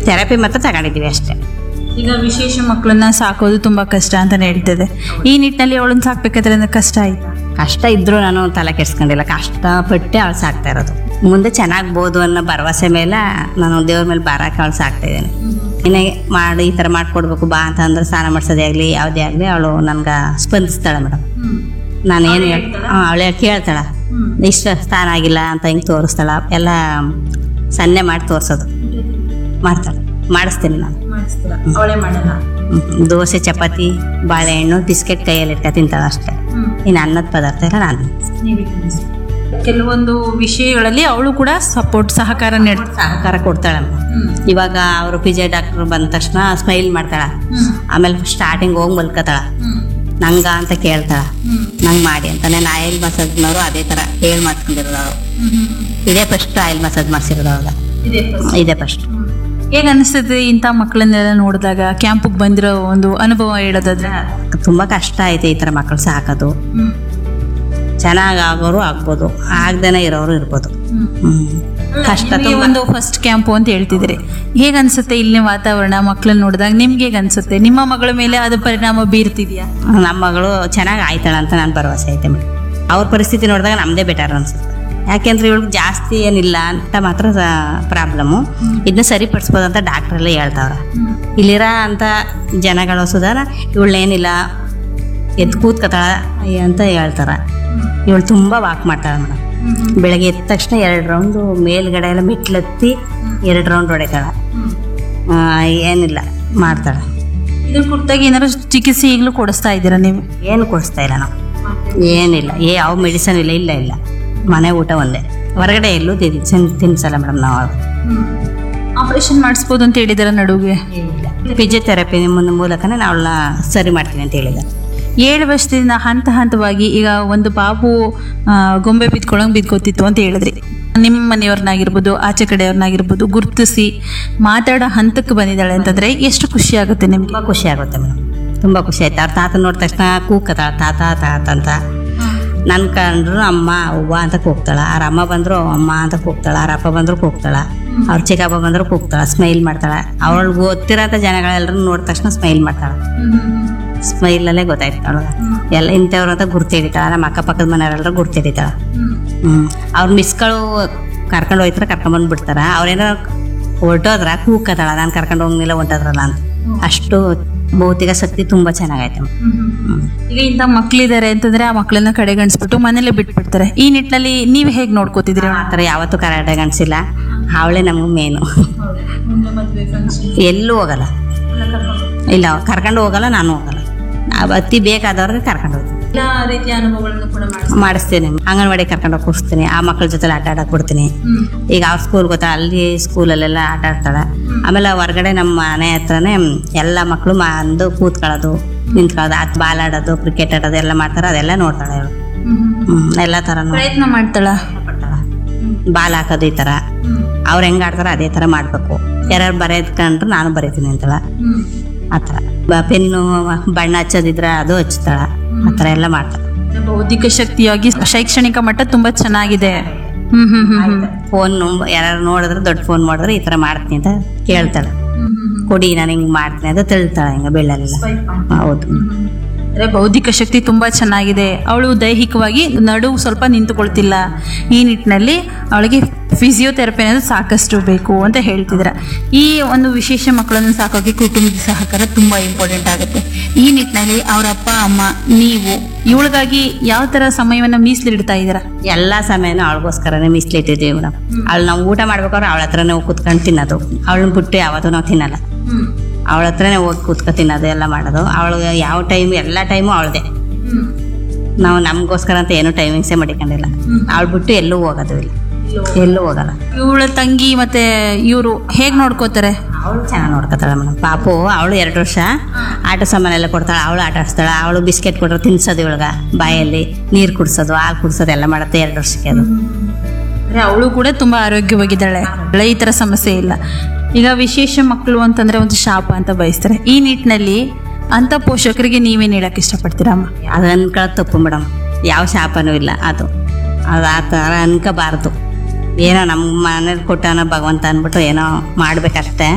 Therapy ಮಾತ್ರ ತಗೊಂಡಿದ್ದೀವಿ ಅಷ್ಟೇ. ಈಗ ವಿಶೇಷ ಮಕ್ಕಳನ್ನ ಸಾಕೋದು ತುಂಬಾ ಕಷ್ಟ ಅಂತಾನೆ ಹೇಳ್ತಿದೆ. ಈ ನಿಟ್ಟಿನಲ್ಲಿ ಅವಳನ್ನ ಸಾಕ್ಬೇಕಾದ್ರೆ ಕಷ್ಟ ಆಯ್ತಾ? ಕಷ್ಟ ಇದ್ರೂ ನಾನು ತಲೆ ಕೆಡ್ಸ್ಕೊಂಡಿಲ್ಲ, ಕಷ್ಟಪಟ್ಟೆ ಅವಳು ಸಾಕ್ತಾ ಇರೋದು. ಮುಂದೆ ಚೆನ್ನಾಗ್ಬೋದು ಅನ್ನೋ ಭರವಸೆ ಮೇಲೆ ನಾನು ದೇವ್ರ ಮೇಲೆ ಭಾರಕ್ಕೆ ಅವಳು ಸಾಕ್ತಾ ಇದ್ದೇನೆ. ಇನ್ನೇ ಮಾಡಿ ಈ ಥರ ಮಾಡಿಕೊಡ್ಬೇಕು ಬಾ ಅಂತ ಅಂದ್ರೆ ಸ್ನಾನ ಮಾಡಿಸೋದೇ ಆಗಲಿ ಯಾವುದೇ ಆಗಲಿ ಅವಳು ನನ್ಗೆ ಸ್ಪಂದಿಸ್ತಾಳೆ ಮೇಡಮ್. ನಾನೇನು ಅವಳೆ ಕೇಳ್ತಾಳೆ, ಇಷ್ಟ ಸ್ನಾನ ಆಗಿಲ್ಲ ಅಂತ ಹಿಂಗೆ ತೋರಿಸ್ತಾಳ, ಎಲ್ಲ ಸನ್ನೆ ಮಾಡಿ ತೋರಿಸೋದು ಮಾಡ್ತಾಳೆ, ಮಾಡಿಸ್ತೀನಿ ನಾನು. ದೋಸೆ ಚಪಾತಿ ಬಾಳೆಹಣ್ಣು ಬಿಸ್ಕೆಟ್ ಕೈಯಲ್ಲಿ ಇಟ್ಕ ತಿಂತಾಳೆ ಅಷ್ಟೇ. ಇನ್ನು ಅನ್ನದ ಪದಾರ್ಥ ಎಲ್ಲ ನಾನು. ಕೆಲವೊಂದು ವಿಷಯಗಳಲ್ಲಿ ಅವಳು ಕೂಡ ಸಹಕಾರ ಸಹಕಾರ ಕೊಡ್ತಾಳೆ. ಇವಾಗ ಅವರು PJ ಡಾಕ್ಟರ್ ಬಂದ ತಕ್ಷಣ ಸ್ಮೈಲ್ ಮಾಡ್ತಾಳ, ಆಮೇಲೆ ಸ್ಟಾರ್ಟಿಂಗ್ ಹೋಗಿ ಮಲ್ಕೋತಾಳ, ನಂಗ ಅಂತ ಕೇಳ್ತಾಳ, ನಂಗೆ ಮಾಡಿ ಅಂತ. ನಾನು ಆಯಿಲ್ ಮಸಾಜ್ನವರು ಅದೇ ಥರ ಹೇಳಿ ಮಾಡ್ಕೊಂಡಿರೋದು ಅವರು. ಇದೇ ಫಸ್ಟ್ ಆಯಿಲ್ ಮಸಾಜ್ ಮಾಡಿಸಿರೋದು ಅವಾಗ, ಇದೇ ಫಸ್ಟ್. ಹೇಗೆ ಅನಿಸ್ತದೆ ಇಂಥ ಮಕ್ಕಳನ್ನೆಲ್ಲ ನೋಡಿದಾಗ? ಕ್ಯಾಂಪಿಗೆ ಬಂದಿರೋ ಒಂದು ಅನುಭವ ಹೇಳೋದಾದ್ರೆ? ತುಂಬ ಕಷ್ಟ ಐತೆ ಈ ಥರ ಮಕ್ಕಳು ಸಾಕೋದು. ಚೆನ್ನಾಗಿ ಆಗೋರು ಆಗ್ಬೋದು, ಆಗ್ದೇನೆ ಇರೋರು ಇರ್ಬೋದು. ಕಷ್ಟ. ಒಂದು ಫಸ್ಟ್ ಕ್ಯಾಂಪು ಅಂತ ಹೇಳ್ತಿದ್ರಿ, ಹೇಗೆ ಅನ್ಸುತ್ತೆ ಇಲ್ಲಿನ ವಾತಾವರಣ? ಮಕ್ಕಳನ್ನ ನೋಡಿದಾಗ ನಿಮ್ಗೆ ಹೇಗೆ ಅನ್ಸುತ್ತೆ? ನಿಮ್ಮ ಮಗಳ ಮೇಲೆ ಅದು ಪರಿಣಾಮ ಬೀರ್ತಿದ್ಯಾ? ನಮ್ಮ ಮಗಳು ಚೆನ್ನಾಗಿ ಆಯ್ತಾಳ ಅಂತ ನಾನು ಭರವಸೆ ಐತೆ ಮೇಡಮ್. ಅವ್ರ ಪರಿಸ್ಥಿತಿ ನೋಡಿದಾಗ ನಮ್ಮದೇ ಬೆಟರ್ ಅನ್ಸುತ್ತೆ. ಯಾಕೆಂದ್ರೆ ಇವಳಿಗೆ ಜಾಸ್ತಿ ಏನಿಲ್ಲ ಅಂತ ಮಾತ್ರ ಪ್ರಾಬ್ಲಮ್ಮು. ಇದನ್ನ ಸರಿಪಡಿಸ್ಬೋದು ಅಂತ ಡಾಕ್ಟ್ರೆಲ್ಲ ಹೇಳ್ತಾವ್ರ. ಇಲ್ಲಿರೋ ಅಂತ ಜನಗಳು ಸುಧಾರ ಇವಳೇನಿಲ್ಲ ಎದ್ದು ಕೂತ್ಕೊತಾಳ ಅಂತ ಹೇಳ್ತಾರ. ಇವಳು ತುಂಬ ವಾಕ್ ಮಾಡ್ತಾಳೆ ಮೇಡಮ್. ಬೆಳಗ್ಗೆ ಎದ್ದ ತಕ್ಷಣ 2 ರೌಂಡು ಮೇಲ್ಗಡೆ ಎಲ್ಲ ಮೆಟ್ಲತ್ತಿ 2 ರೌಂಡ್ ಹೊಡಿತಾಳ. ಏನಿಲ್ಲ ಮಾಡ್ತಾಳೆ. ಇದ್ರ ಕುರಿತಾಗಿ ಏನಾದ್ರು ಚಿಕಿತ್ಸೆ ಈಗಲೂ ಕೊಡಿಸ್ತಾ ಇದ್ದೀರಾ ನೀವು? ಏನು ಕೊಡಿಸ್ತಾ ಇಲ್ಲ ನಾವು, ಏನಿಲ್ಲ. ಯಾವ ಮೆಡಿಸನ್ ಇಲ್ಲ, ಇಲ್ಲ ಇಲ್ಲ. ಮನೆ ಊಟ ಒಂದೇ, ಹೊರಗಡೆ ಎಲ್ಲೂ ತಿನ್ಸಲ್ಲ ಮೇಡಮ್ ನಾವು. ಆಪರೇಷನ್ ಮಾಡಿಸ್ಬೋದು ಅಂತ ಹೇಳಿದಾರೆ ನಡುವೆ? ಫಿಸಿಯೋಥೆರಪಿ ಮೂಲಕನೇ ನಾವು ಅವಳನ್ನ ಸರಿ ಮಾಡ್ತೀನಿ ಅಂತ ಹೇಳಿದ್ದಾರೆ. 7 ವರ್ಷದಿಂದ ಹಂತ ಹಂತವಾಗಿ ಈಗ ಒಂದು ಬಾಬು ಗೊಂಬೆ ಬಿದ್ಕೋತಿತ್ತು ಅಂತ ಹೇಳಿದ್ರಿ. ನಿಮ್ಮ ಮನೆಯವ್ರನ್ನಾಗಿರ್ಬೋದು ಆಚೆ ಕಡೆಯವ್ರನ್ನಾಗಿರ್ಬೋದು ಗುರುತಿಸಿ ಮಾತಾಡೋ ಹಂತಕ್ಕೆ ಬಂದಿದ್ದಾಳೆ ಅಂತಂದ್ರೆ ಎಷ್ಟು ಖುಷಿ ಆಗುತ್ತೆ ನಿಮ್ಗೆ? ತುಂಬ ಖುಷಿ ಆಗುತ್ತೆ ಮೇಡಮ್, ತುಂಬ ಖುಷಿ ಆಯ್ತು. ಅವ್ರ ತಾತ ನೋಡಿದ ತಕ್ಷಣ ಕೂಗ್ತಾಳ ತಾತ ತಾತ ಅಂತ. ನನ್ನ ಕಂಡ್ರು ಅಮ್ಮ ಅವ್ವ ಅಂತ ಕೂಗ್ತಾಳ, ಅವ್ರ ಅಮ್ಮ ಬಂದ್ರು ಅಮ್ಮ ಅಂತ ಕೂಗ್ತಾಳ, ಅವ್ರ ಅಪ್ಪ ಬಂದ್ರು ಕೂಗ್ತಾಳ, ಅವ್ರ ಚಿಕ್ಕಪ್ಪ ಬಂದ್ರು ಕೂಗ್ತಾಳ, ಸ್ಮೈಲ್ ಮಾಡ್ತಾಳ. ಅವಳು ಗೊತ್ತಿರೋಂಥ ಜನಗಳೆಲ್ಲರೂ ನೋಡಿದ ತಕ್ಷಣ ಸ್ಮೈಲ್ ಮಾಡ್ತಾಳ. ಸ್ಮೈಲಲ್ಲೇ ಗೊತ್ತಾಯ್ತು ಅವಳಿಗೆ ಎಲ್ಲ ಇಂಥವ್ರು ಅಂತ ಗುರ್ತು ಹಿಡಿತಾಳ. ನಮ್ಮ ಅಕ್ಕಪಕ್ಕದ ಮನೆಯವರೆಲ್ಲರೂ ಗುರ್ತು ಹಿಡಿತಾಳ. ಅವ್ರ ಮಿಸ್ಗಳು ಕರ್ಕೊಂಡು ಹೋಯ್ತಾರ, ಕರ್ಕೊಂಡ್ಬಂದು ಬಿಡ್ತಾರ. ಅವ್ರೇನೋ ಹೊರಟೋದ್ರ ಕೂಗ್ತಾಳ, ನಾನು ಕರ್ಕೊಂಡು ಹೋಗ್ಲಿಲ್ಲ ಹೊಂಟೋದ್ರಲ್ಲ ಅಂತ. ಅಷ್ಟು ಭೌತಿಕ ಶಕ್ತಿ ತುಂಬಾ ಚೆನ್ನಾಗೈತೆ. ಈಗ ಇಂಥ ಮಕ್ಳಿದ್ದಾರೆ ಅಂತಂದ್ರೆ ಆ ಮಕ್ಕಳನ್ನ ಕಡೆಗಣಿಸ್ಬಿಟ್ಟು ಮನೇಲೆ ಬಿಟ್ಬಿಡ್ತಾರೆ. ಈ ನಿಟ್ಟಿನಲ್ಲಿ ನೀವು ಹೇಗೆ ನೋಡ್ಕೋತಿದ್ರಿ? ಆ ಥರ ಯಾವತ್ತೂ ಕಡೆಗಣಿಸಿಲ್ಲ. ಅವಳೇ ನಮ್ಗೆ ಮೇನು. ಎಲ್ಲೂ ಹೋಗಲ್ಲ, ಇಲ್ಲ ಕರ್ಕೊಂಡು ಹೋಗಲ್ಲ, ನಾನು ಹೋಗಲ್ಲ. ಅತಿ ಬೇಕಾದವ್ರಿಗೆ ಕರ್ಕೊಂಡು ಹೋಗ್ತೀನಿ. ಎಲ್ಲ ರೀತಿಯ ಅನುಭವಗಳನ್ನು ಕೂಡ ಮಾಡಿಸ್ತೀನಿ. ಅಂಗನವಾಡಿ ಕರ್ಕೊಂಡೋಗಿ ಕೂರಿಸ್ತೀನಿ, ಆ ಮಕ್ಕಳ ಜೊತೆ ಆಟ ಆಡಕ್ಕೆ ಬಿಡ್ತೀನಿ. ಈಗ ಅವ್ರ ಸ್ಕೂಲ್ ಗೊತ್ತಾ, ಅಲ್ಲಿ ಸ್ಕೂಲಲ್ಲೆಲ್ಲ ಆಟ ಆಡ್ತಾಳೆ. ಆಮೇಲೆ ಹೊರಗಡೆ ನಮ್ಮ ಮನೆ ಹತ್ರನೇ ಎಲ್ಲ ಮಕ್ಕಳು ಅಂದು ಕೂತ್ಕೊಳ್ಳೋದು ನಿಂತ್ಕೊಳ್ಳೋದು, ಅದು ಬಾಲ್ ಆಡೋದು ಕ್ರಿಕೆಟ್ ಆಡೋದು ಎಲ್ಲ ಮಾಡ್ತಾರೆ. ಅದೆಲ್ಲ ನೋಡ್ತಾಳೆ ಅವಳು. ಎಲ್ಲ ಥರ ಪ್ರಯತ್ನ ಮಾಡ್ತಾಳ. ಬಾಲ್ ಹಾಕೋದು ಈ ಥರ ಅವ್ರು ಹೆಂಗೆ ಆಡ್ತಾರ ಅದೇ ಥರ ಮಾಡಬೇಕು. ಯಾರು ಬರೆದ್ಕೊಂಡ್ರೆ ನಾನು ಬರೀತೀನಿ ಅಂತಾಳ. ಆ ಥರ ಪೆನ್ನು ಬಣ್ಣ ಹಚ್ಚೋದಿದ್ರೆ ಅದು ಹಚ್ತಾಳ. ಆ ಥರ ಎಲ್ಲ ಮಾಡ್ತಾಳೆ. ಬೌದ್ಧಿಕ ಶಕ್ತಿಯಾಗಿ ಶೈಕ್ಷಣಿಕ ಮಟ್ಟ ತುಂಬಾ ಚೆನ್ನಾಗಿದೆ. ಫೋನ್ ಯಾರು ನೋಡಿದ್ರೆ ದೊಡ್ಡ ಫೋನ್ ಮಾಡಿದ್ರೆ ಈ ಥರ ಮಾಡ್ತೀನಿ ಅಂತ ಕೇಳ್ತಾಳೆ. ಕೊಡಿ ನಾನು ಹಿಂಗೆ ಮಾಡ್ತೀನಿ ಅಂತ ತಿಳ್ತಾಳೆ. ಹಿಂಗೆ ಬೆಳ್ಳಲ್ಲೆಲ್ಲ. ಹೌದು, ಅಂದರೆ ಬೌದ್ಧಿಕ ಶಕ್ತಿ ತುಂಬ ಚೆನ್ನಾಗಿದೆ. ಅವಳು ದೈಹಿಕವಾಗಿ ನಡುವು ಸ್ವಲ್ಪ ನಿಂತುಕೊಳ್ತಿಲ್ಲ. ಈ ನಿಟ್ಟಿನಲ್ಲಿ ಅವಳಿಗೆ ಫಿಸಿಯೋಥೆರಪಿ ಅನ್ನೋದು ಸಾಕಷ್ಟು ಬೇಕು ಅಂತ ಹೇಳ್ತಿದ್ರ. ಈ ಒಂದು ವಿಶೇಷ ಮಕ್ಕಳನ್ನು ಸಾಕೋಕೆ ಕುಟುಂಬದ ಸಹಕಾರ ತುಂಬ ಇಂಪಾರ್ಟೆಂಟ್ ಆಗುತ್ತೆ. ಈ ನಿಟ್ಟಿನಲ್ಲಿ ಅವರ ಅಪ್ಪ ಅಮ್ಮ ನೀವು ಇವಳಿಗಾಗಿ ಯಾವ ಥರ ಸಮಯವನ್ನು ಮೀಸಲಿಡ್ತಾ ಇದ್ದೀರಾ? ಎಲ್ಲ ಸಮಯನೂ ಅವಳಿಗೋಸ್ಕರನೇ ಮೀಸಲಿಟ್ಟಿದ್ದೀವಿ ಮೇಡಮ್. ಅವಳು ನಾವು ಊಟ ಮಾಡ್ಬೇಕಾದ್ರೆ ಅವಳ ಹತ್ರನೇ ಹೋಗಿ ಕುತ್ಕೊಂಡು ತಿನ್ನೋದು. ಅವಳನ್ನ ಬಿಟ್ಟು ಯಾವತ್ತೂ ನಾವು ತಿನ್ನಲ್ಲ. ಅವಳ ಹತ್ರನೇ ಹೋಗಿ ಕೂತ್ಕೊ ತಿನ್ನೋದು ಎಲ್ಲ ಮಾಡೋದು. ಅವಳಿಗೆ ಯಾವ ಟೈಮ್ ಎಲ್ಲ ಟೈಮು ಅವಳದೇ. ನಾವು ನಮಗೋಸ್ಕರ ಅಂತ ಏನೂ ಟೈಮಿಂಗ್ಸೇ ಮಾಡಿಕೊಂಡಿಲ್ಲ. ಅವಳು ಬಿಟ್ಟು ಎಲ್ಲೂ ಹೋಗೋದು ಇಲ್ಲ, ಎಲ್ಲೂ ಹೋಗಲ್ಲ. ಇವಳ ತಂಗಿ ಮತ್ತೆ ಇವರು ಹೇಗೆ ನೋಡ್ಕೋತಾರೆ? ಅವಳು ಚೆನ್ನಾಗಿ ನೋಡ್ಕೊತಾಳೆ ಮೇಡಮ್. ಪಾಪು ಅವಳು 2 ವರ್ಷ ಆಟ ಸಾಮಾನೆಲ್ಲ ಕೊಡ್ತಾಳೆ. ಅವಳು ಆಟ ಆಡಿಸ್ತಾಳೆ. ಅವಳು ಬಿಸ್ಕೆಟ್ ಕೊಟ್ಟರೆ ತಿನ್ಸೋದು, ಇವಳಿಗೆ ಬಾಯಲ್ಲಿ ನೀರು ಕುಡಿಸೋದು, ಹಾಲು ಕುಡಿಸೋದು ಎಲ್ಲ ಮಾಡುತ್ತೆ 2 ವರ್ಷಕ್ಕೆ. ಅದು ಅವಳು ಕೂಡ ತುಂಬ ಆರೋಗ್ಯವಾಗಿದ್ದಾಳೆ, ಈ ಥರ ಸಮಸ್ಯೆ ಇಲ್ಲ. ಈಗ ವಿಶೇಷ ಮಕ್ಕಳು ಅಂತಂದರೆ ಒಂದು ಶಾಪ ಅಂತ ಬಯಸ್ತಾರೆ. ಈ ನಿಟ್ಟಿನಲ್ಲಿ ಅಂಥ ಪೋಷಕರಿಗೆ ನೀವೇನು ಹೇಳಕ್ಕೆ ಇಷ್ಟಪಡ್ತೀರಮ್ಮ? ಅದು ಅನ್ಕೊಳ್ಳೋದು ತಪ್ಪು ಮೇಡಮ್. ಯಾವ ಶಾಪನೂ ಇಲ್ಲ. ಅದು ಆ ಥರ ಅನ್ಕೋಬಾರ್ದು. ಏನೋ ನಮ್ಮ ಮನೇಲಿ ಕೊಟ್ಟವನ ಭಗವಂತ ಅಂದ್ಬಿಟ್ಟು ಏನೋ ಮಾಡ್ಬೇಕಷ್ಟೇ.